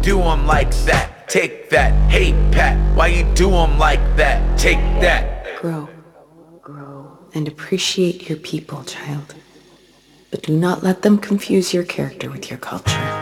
do them like that? Take that. Hey Pat, why you do them like that? Take that. Grow. And appreciate your people, child. But do not let them confuse your character with your culture.